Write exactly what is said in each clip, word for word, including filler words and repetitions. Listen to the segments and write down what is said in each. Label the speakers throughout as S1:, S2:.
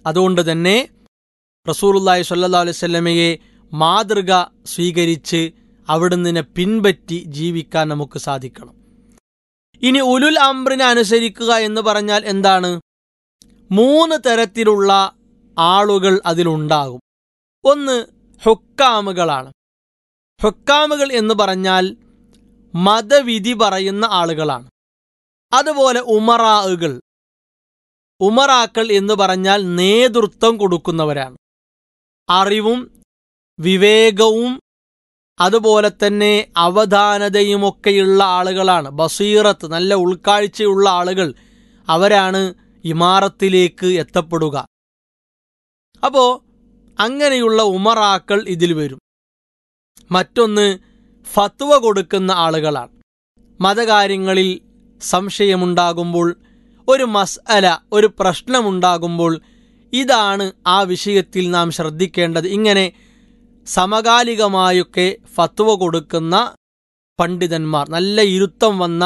S1: അതുകൊണ്ട് തന്നെ റസൂലുള്ളാഹി സ്വല്ലല്ലാഹു അലൈഹി വസല്ലമയെ മാതൃക സ്വീകരിച്ച് അവിടുന്ന് പിൻപറ്റി ജീവിക്കാൻ നമുക്ക് സാധിക്കണം. ഇനി ഉലുൽ അംറിനെ അനുസരിക്കുക എന്ന് പറഞ്ഞാൽ എന്താണ്? മൂന്ന് തരത്തിലുള്ള ആളുകൾ അതിലുണ്ടാകും. ഒന്ന് ഹുക്കാമുകളാണ്. ഹുക്കാമുകൾ എന്ന് പറഞ്ഞാൽ മതവിധി പറയുന്ന ആളുകളാണ്. അതുപോലെ ഉമറാകൾ. ഉമറാക്കൾ എന്ന് പറഞ്ഞാൽ നേതൃത്വം കൊടുക്കുന്നവരാണ്. അറിവും വിവേകവും അതുപോലെ തന്നെ അവധാനതയുമൊക്കെയുള്ള ആളുകളാണ്. ബസീറത്ത്, നല്ല ഉൾക്കാഴ്ചയുള്ള ആളുകൾ, അവരാണ് ഇമാറത്തിലേക്ക് എത്തപ്പെടുക. അപ്പോൾ അങ്ങനെയുള്ള ഉമറാക്കൾ ഇതിൽ വരും. മറ്റൊന്ന് ഫത്വ കൊടുക്കുന്ന ആളുകളാണ്. മതകാര്യങ്ങളിൽ സംശയമുണ്ടാകുമ്പോൾ, ഒരു മസ്അല, ഒരു പ്രശ്നമുണ്ടാകുമ്പോൾ ഇതാണ് ആ വിഷയത്തിൽ നാം ശ്രദ്ധിക്കേണ്ടത്, ഇങ്ങനെ സമകാലികമായൊക്കെ ഫത്വ കൊടുക്കുന്ന പണ്ഡിതന്മാർ, നല്ല ഇരുത്തം വന്ന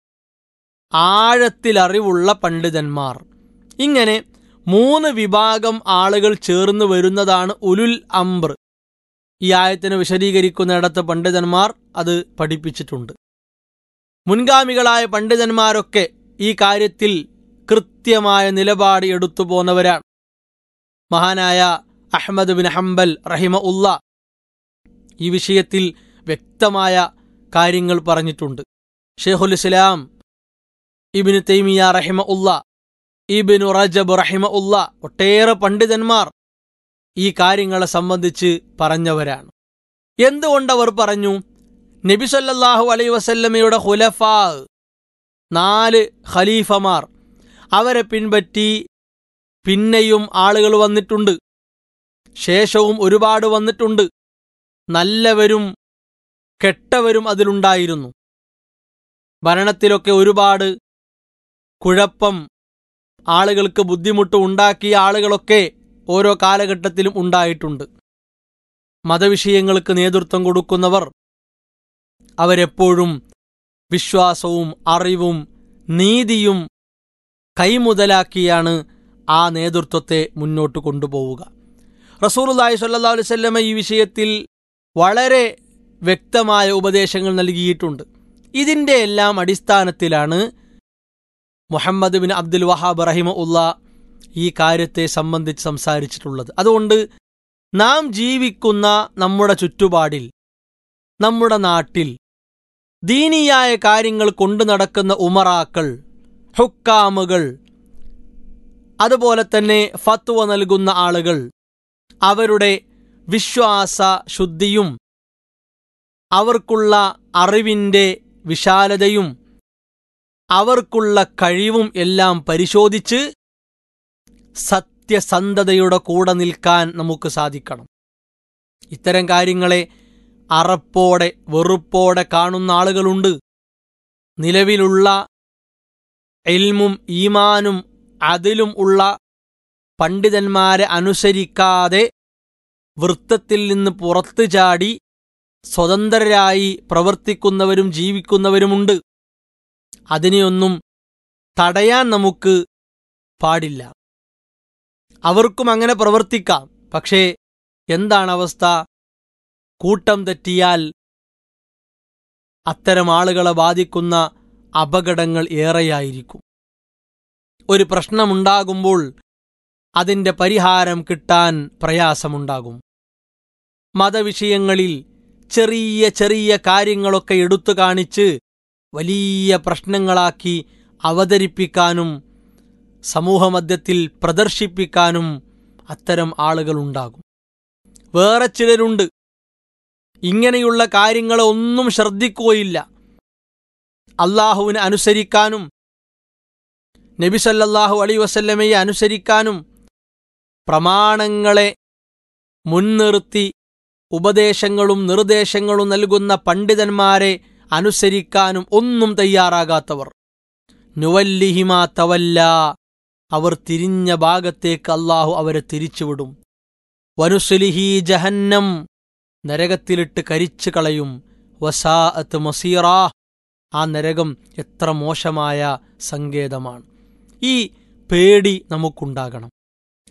S1: ആഴത്തിലറിവുള്ള പണ്ഡിതന്മാർ, ഇങ്ങനെ മൂന്ന് വിഭാഗം ആളുകൾ ചേർന്ന് വരുന്നതാണ് ഉലുൽ അംർ. ഈ ആയത്തിനെ വിശദീകരിക്കുന്നിടത്ത് പണ്ഡിതന്മാർ അത് പഠിപ്പിച്ചിട്ടുണ്ട്. മുൻഗാമികളായ പണ്ഡിതന്മാരൊക്കെ ഈ കാര്യത്തിൽ കൃത്യമായ നിലപാട് എടുത്തു പോന്നവരാണ്. മഹാനായ അഹ്മദ് ബിൻ ഹംബൽ റഹിമഉല്ല ഈ വിഷയത്തിൽ വ്യക്തമായ കാര്യങ്ങൾ പറഞ്ഞിട്ടുണ്ട്. ഷെയ്ഖുൽ ഇസ്ലാം ഇബ്നു തൈമിയ റഹിമഉല്ല, ഇബ്നു റജബ് റഹിമഉല്ല, ഒട്ടേറെ പണ്ഡിതന്മാർ ഈ കാര്യങ്ങളെ സംബന്ധിച്ച് പറഞ്ഞവരാണ്. എന്തുകൊണ്ടവർ പറഞ്ഞു? നബി സല്ലല്ലാഹു അലൈഹി വസല്ലമയുടെ ഖുലഫാ, നാല് ഖലീഫമാർ, അവരെ പിൻപറ്റി പിന്നെയും ആളുകൾ വന്നിട്ടുണ്ട്, ശേഷവും ഒരുപാട് വന്നിട്ടുണ്ട്. നല്ലവരും കെട്ടവരും അതിലുണ്ടായിരുന്നു. ഭരണത്തിലൊക്കെ ഒരുപാട് കുഴപ്പം, ആളുകൾക്ക് ബുദ്ധിമുട്ട് ഉണ്ടാക്കിയ ആളുകളൊക്കെ ഓരോ കാലഘട്ടത്തിലും ഉണ്ടായിട്ടുണ്ട്. മതവിഷയങ്ങൾക്ക് നേതൃത്വം കൊടുക്കുന്നവർ അവരെപ്പോഴും വിശ്വാസവും അറിവും നീതിയും കൈമുതലാക്കിയാണ് ആ നേതൃത്വത്തെ മുന്നോട്ട് കൊണ്ടുപോവുക. റസൂലുള്ളാഹി സ്വല്ലല്ലാഹു അലൈഹി വസല്ലമ ഈ വിഷയത്തിൽ വളരെ വ്യക്തമായ ഉപദേശങ്ങൾ നൽകിയിട്ടുണ്ട്. ഇതിൻ്റെ എല്ലാം അടിസ്ഥാനത്തിലാണ് മുഹമ്മദ് ബിൻ അബ്ദുൽ വഹാബ് റഹിമഉല്ലാ ഈ കാര്യത്തെ സംബന്ധിച്ച് സംസാരിച്ചിട്ടുള്ളത്. അതുകൊണ്ട് നാം ജീവിക്കുന്ന നമ്മുടെ ചുറ്റുപാടിൽ, നമ്മുടെ നാട്ടിൽ ദീനിയായ കാര്യങ്ങൾ കൊണ്ടു നടക്കുന്ന ഉമറാക്കൾ, ഹുക്കാമുകൾ, അതുപോലെ തന്നെ ഫത്വ നൽകുന്ന ആളുകൾ, അവരുടെ വിശ്വാസ ശുദ്ധിയും അവർക്കുള്ള അറിവിൻ്റെ വിശാലതയും അവർക്കുള്ള കഴിവും എല്ലാം പരിശോധിച്ച് സത്യസന്ധതയുടെ കൂടെ നിൽക്കാൻ നമുക്ക് സാധിക്കണം. ഇത്തരം കാര്യങ്ങളെ അറപ്പോടെ വെറുപ്പോടെ കാണുന്ന ആളുകളുണ്ട്. നിലവിലുള്ള ഇൽമും ഈമാനും അതിലും ഉള്ള പണ്ഡിതന്മാരെ അനുസരിക്കാതെ വൃത്തത്തിൽ നിന്ന് പുറത്തു ചാടി സ്വതന്ത്രരായി പ്രവർത്തിക്കുന്നവരും ജീവിക്കുന്നവരുമുണ്ട്. അതിനെയൊന്നും തടയാൻ നമുക്ക് പാടില്ല. അവർക്കും അങ്ങനെ പ്രവർത്തിക്കാം. പക്ഷേ എന്താണ് അവസ്ഥ? കൂട്ടം തെറ്റിയാൽ അത്തരം ആളുകളെ ബാധിക്കുന്ന അപകടങ്ങൾ ഏറെയായിരിക്കും. ഒരു പ്രശ്നമുണ്ടാകുമ്പോൾ അതിൻ്റെ പരിഹാരം കിട്ടാൻ പ്രയാസമുണ്ടാകും. മതവിഷയങ്ങളിൽ ചെറിയ ചെറിയ കാര്യങ്ങളൊക്കെ എടുത്തു കാണിച്ച് വലിയ പ്രശ്നങ്ങളാക്കി അവതരിപ്പിക്കാനും സമൂഹമധ്യത്തിൽ പ്രദർശിപ്പിക്കാനും അത്തരം ആളുകളുണ്ടാകും. വേറെ ചിലരുണ്ട്, ഇങ്ങനെയുള്ള കാര്യങ്ങളെ ഒന്നും ശ്രദ്ധിക്കുകയില്ല. അല്ലാഹുവിനെ അനുസരിക്കാനും നബി സല്ലല്ലാഹു അലൈഹി വസല്ലമയെ അനുസരിക്കാനും പ്രമാണങ്ങളെ മുൻനിർത്തി ഉപദേശങ്ങളും നിർദ്ദേശങ്ങളും നൽകുന്ന പണ്ഡിതന്മാരെ അനുസരിക്കാനും ഒന്നും തയ്യാറാകാത്തവർ. നുവല്ലിഹിമാ തവല്ല, അവർ തിരിഞ്ഞ ഭാഗത്തേക്ക് അല്ലാഹു അവരെ തിരിച്ചുവിടും. വനുസ്ലിഹി ജഹന്നം, നരകത്തിലിട്ട് കരിച്ചു കളയും. വസാഅത്ത് മസീറാ, ആ നരകം എത്ര മോശമായ സങ്കേതമാണ്. ഈ പേടി നമുക്കുണ്ടാകണം.